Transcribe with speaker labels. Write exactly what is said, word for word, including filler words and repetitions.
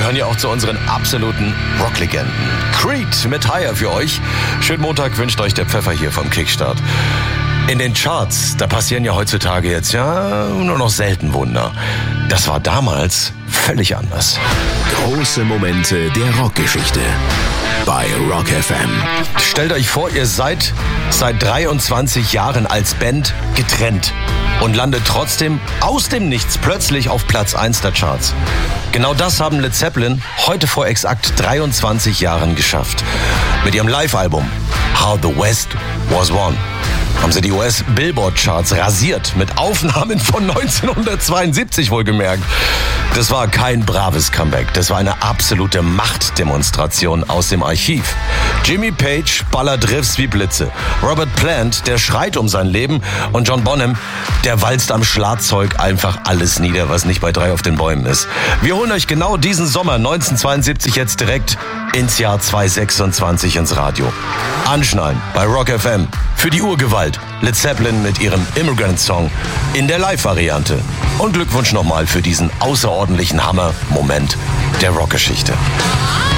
Speaker 1: gehören ja auch zu unseren absoluten Rocklegenden. Creed mit Higher für euch. Schönen Montag wünscht euch der Pfeffer hier vom Kickstart. In den Charts, da passieren ja heutzutage jetzt ja nur noch selten Wunder. Das war damals völlig anders.
Speaker 2: Große Momente der Rockgeschichte bei Rock F M.
Speaker 1: Stellt euch vor, ihr seid seit dreiundzwanzig Jahren als Band getrennt und landet trotzdem aus dem Nichts plötzlich auf Platz eins der Charts. Genau das haben Led Zeppelin heute vor exakt dreiundzwanzig Jahren geschafft. Mit ihrem Live-Album How the West Was Won haben sie die U S-Billboard-Charts rasiert, mit Aufnahmen von neunzehnhundertzweiundsiebzig wohlgemerkt. Das war kein braves Comeback, das war eine absolute Machtdemonstration aus dem Archiv. Jimmy Page ballert Riffs wie Blitze, Robert Plant, der schreit um sein Leben und John Bonham, der walzt am Schlagzeug einfach alles nieder, was nicht bei drei auf den Bäumen ist. Wir holen euch genau diesen Sommer neunzehnhundertzweiundsiebzig jetzt direkt ins Jahr zweitausendsechsundzwanzig ins Radio. Anschnallen bei Rock F M. Für die Urgewalt Led Zeppelin mit ihrem Immigrant-Song in der Live-Variante. Und Glückwunsch nochmal für diesen außerordentlichen Hammer-Moment der Rockgeschichte.